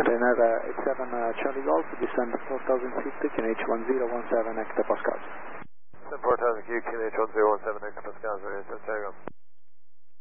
Ryanair 87 Charlie Golf, descend 4000 feet to QNH1017 hectopascals. Descend 4000 feet, QNH1017 hectopascals, Ryanair 7 Go.